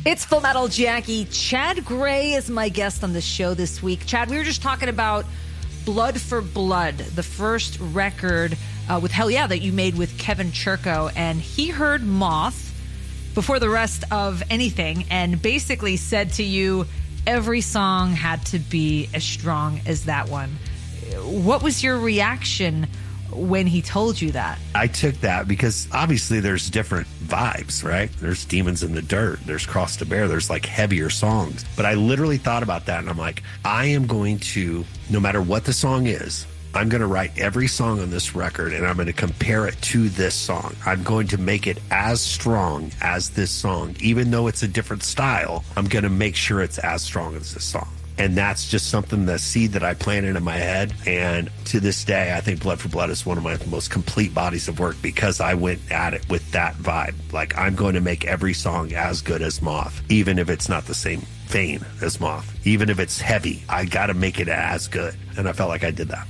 It's Full Metal Jackie. Chad Gray is my guest on the show this week. Chad, we were just talking about Blood for Blood, the first record with Hell Yeah that you made with Kevin Churko, and he heard Moth before the rest of anything and basically said to you, every song had to be as strong as that one. What was your reaction when he told you that? I took that because obviously there's different vibes, right? There's Demons in the Dirt, there's Cross to Bear, there's like heavier songs. But I literally thought about that and I'm like, I am going to, no matter what the song is, I'm going to write every song on this record and I'm going to compare it to this song. I'm going to make it as strong as this song. Even though it's a different style, I'm going to make sure it's as strong as this song. And that's just something, the seed that I planted in my head. And to this day, I think Blood for Blood is one of my most complete bodies of work because I went at it with that vibe. Like, I'm going to make every song as good as Moth, even if it's not the same vein as Moth. Even if it's heavy, I got to make it as good. And I felt like I did that.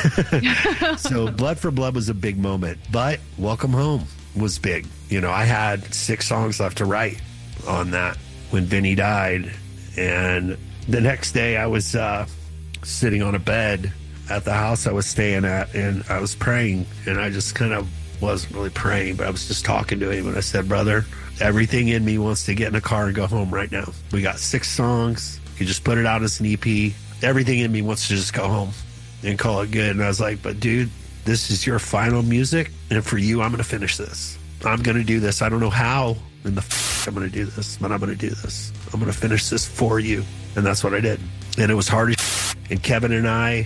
So Blood for Blood was a big moment, but Welcome Home was big. You know, I had 6 songs left to write on that when Vinny died. And the next day I was sitting on a bed at the house I was staying at, and I was praying, and I just kind of wasn't really praying, but I was just talking to him, and I said, brother, everything in me wants to get in a car and go home right now. We got 6 songs. You just put it out as an EP. Everything in me wants to just go home and call it good. And I was like, but dude, this is your final music, and for you, I'm going to finish this. I'm going to do this. I don't know how in the I'm going to do this, but I'm going to do this. I'm going to finish this for you. And that's what I did. And it was hard as and Kevin and I,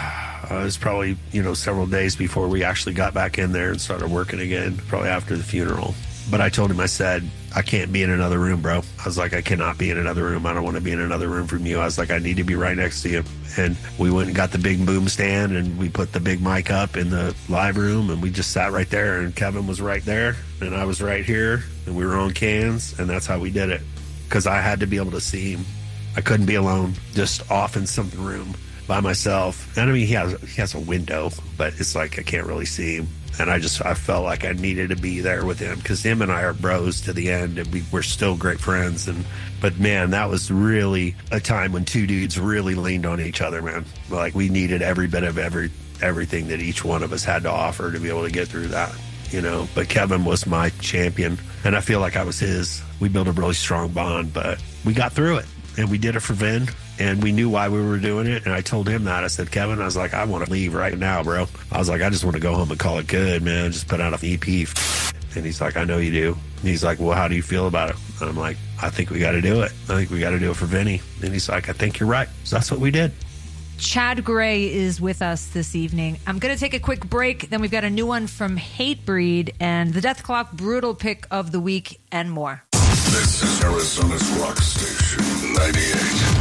it was probably, several days before we actually got back in there and started working again, probably after the funeral. But I told him, I said, I can't be in another room, bro. I was like, I cannot be in another room. I don't want to be in another room from you. I was like, I need to be right next to you. And we went and got the big boom stand and we put the big mic up in the live room and we just sat right there, and Kevin was right there and I was right here and we were on cans, and that's how we did it. Because I had to be able to see him. I couldn't be alone, just off in some room by myself. And I mean, he has a window, but it's like I can't really see him. And I felt like I needed to be there with him because him and I are bros to the end, and we're still great friends. But man, that was really a time when 2 dudes really leaned on each other, man. Like, we needed every bit of everything that each one of us had to offer to be able to get through that, But Kevin was my champion, and I feel like I was his. We built a really strong bond, but we got through it, and we did it for Vin. And we knew why we were doing it. And I told him that. I said, Kevin, I was like, I want to leave right now, bro. I was like, I just want to go home and call it good, man. Just put out an EP. And he's like, I know you do. And he's like, well, how do you feel about it? And I'm like, I think we got to do it. I think we got to do it for Vinny. And he's like, I think you're right. So that's what we did. Chad Gray is with us this evening. I'm going to take a quick break. Then we've got a new one from Hatebreed and the Death Clock Brutal Pick of the Week and more. This is Arizona's rock station, 98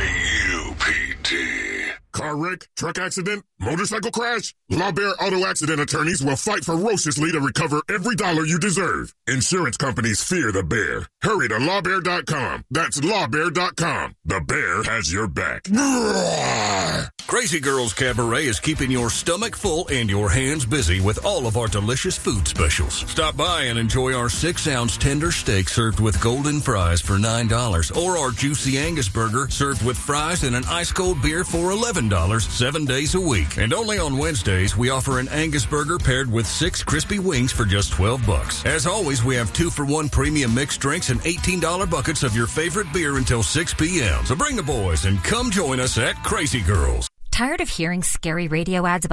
KUPD. Car wreck, truck accident, motorcycle crash? Law Bear Auto Accident Attorneys will fight ferociously to recover every dollar you deserve. Insurance companies fear the bear. Hurry to lawbear.com. That's lawbear.com. The bear has your back. Crazy Girls Cabaret is keeping your stomach full and your hands busy with all of our delicious food specials. Stop by and enjoy our 6-ounce tender steak served with golden fries for $9, or our juicy Angus burger served with fries and an ice-cold beer for $11, 7 days a week. And only on Wednesdays, we offer an Angus burger paired with 6 crispy wings for just $12. As always, we have 2-for-1 premium mixed drinks and $18 buckets of your favorite beer until 6 p.m. So bring the boys and come join us at Crazy Girls. Tired of hearing scary radio ads about